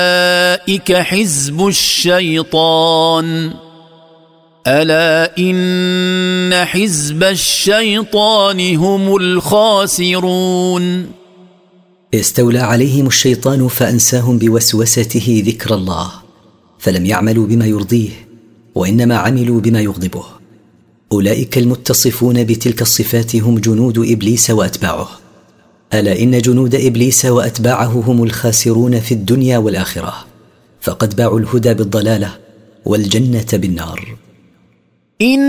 أولئك حزب الشيطان ألا إن حزب الشيطان هم الخاسرون. استولى عليهم الشيطان فأنساهم بوسوسته ذكر الله، فلم يعملوا بما يرضيه وإنما عملوا بما يغضبه. أولئك المتصفون بتلك الصفات هم جنود إبليس وأتباعه. ألا إن جنود إبليس وأتباعه هم الخاسرون في الدنيا والآخرة، فقد باعوا الهدى بالضلالة والجنة بالنار.